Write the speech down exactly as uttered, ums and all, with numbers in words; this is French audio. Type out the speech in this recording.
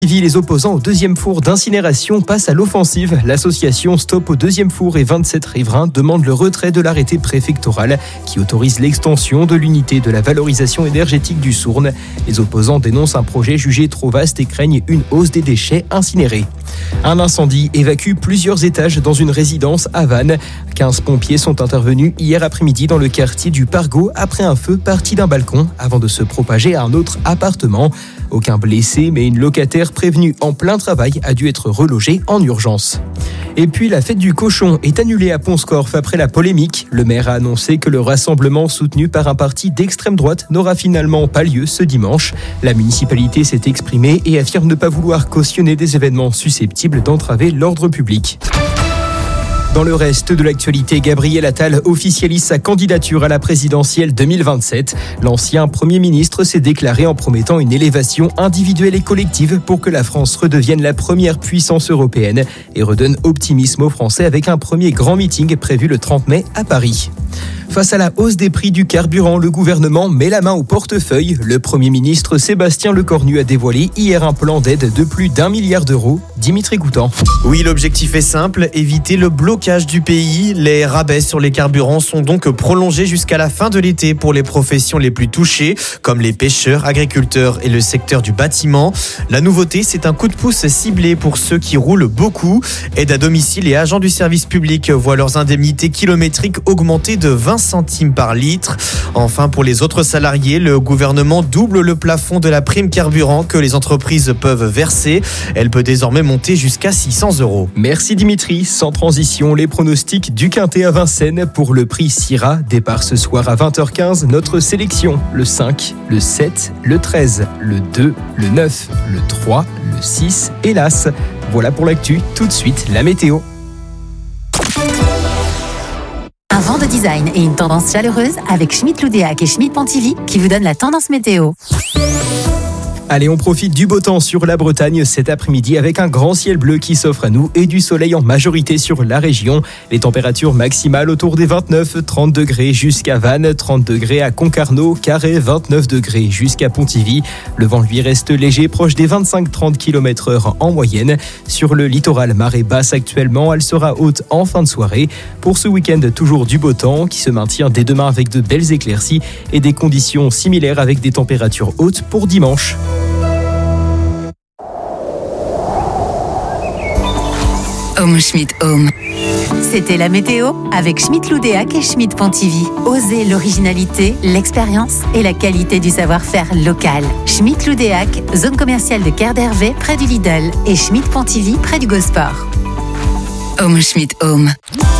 Les opposants au deuxième four d'incinération passent à l'offensive. L'association Stop au deuxième four et vingt-sept riverains demandent le retrait de l'arrêté préfectoral qui autorise l'extension de l'unité de la valorisation énergétique du Sourne. Les opposants dénoncent un projet jugé trop vaste et craignent une hausse des déchets incinérés. Un incendie évacue plusieurs étages dans une résidence à Vannes. quinze pompiers sont intervenus hier après-midi dans le quartier du Pargot après un feu parti d'un balcon avant de se propager à un autre appartement. Aucun blessé, mais une locataire prévenue en plein travail a dû être relogée en urgence. Et puis la fête du cochon est annulée à Pont-Scorff après la polémique. Le maire a annoncé que le rassemblement soutenu par un parti d'extrême droite n'aura finalement pas lieu ce dimanche. La municipalité s'est exprimée et affirme ne pas vouloir cautionner des événements susceptibles d'entraver l'ordre public. Dans le reste de l'actualité, Gabriel Attal officialise sa candidature à la présidentielle deux mille vingt-sept. L'ancien Premier ministre s'est déclaré en promettant une élévation individuelle et collective pour que la France redevienne la première puissance européenne et redonne optimisme aux Français avec un premier grand meeting prévu le trente mai à Paris. Face à la hausse des prix du carburant, le gouvernement met la main au portefeuille. Le Premier ministre Sébastien Lecornu a dévoilé hier un plan d'aide de plus d'un milliard d'euros. Dimitri Coutan. Oui, l'objectif est simple, éviter le blocage du pays. Les rabais sur les carburants sont donc prolongés jusqu'à la fin de l'été pour les professions les plus touchées, comme les pêcheurs, agriculteurs et le secteur du bâtiment. La nouveauté, c'est un coup de pouce ciblé pour ceux qui roulent beaucoup. Aide à domicile et agents du service public voient leurs indemnités kilométriques augmenter de vingt centimes par litre. Enfin, pour les autres salariés, le gouvernement double le plafond de la prime carburant que les entreprises peuvent verser. Elle peut désormais monter jusqu'à six cents euros. Merci Dimitri. Sans transition, les pronostics du Quintet à Vincennes pour le prix Syrah. Départ ce soir à vingt heures quinze. Notre sélection, le cinq, le sept, le treize, le deux, le neuf, le trois, le six et l'As. Voilà pour l'actu. Tout de suite, la météo. Un vent de design et une tendance chaleureuse avec Schmitt Loudéac et Schmitt Pontivy qui vous donnent la tendance météo. Allez, on profite du beau temps sur la Bretagne cet après-midi avec un grand ciel bleu qui s'offre à nous et du soleil en majorité sur la région. Les températures maximales autour des vingt-neuf à trente degrés jusqu'à Vannes, trente degrés à Concarneau, Carhaix, vingt-neuf degrés jusqu'à Pontivy. Le vent lui reste léger, proche des vingt-cinq à trente kilomètres heure en moyenne. Sur le littoral, marée basse actuellement, elle sera haute en fin de soirée. Pour ce week-end, toujours du beau temps qui se maintient dès demain avec de belles éclaircies et des conditions similaires avec des températures hautes pour dimanche. Home Schmitt Home. C'était la météo avec Schmitt Loudéac et Schmitt Pontivy. Osez l'originalité, l'expérience et la qualité du savoir-faire local. Schmitt Loudéac, zone commerciale de Quai d'Hervé près du Lidl et Schmitt Pontivy près du Gosport. Home Schmitt Home.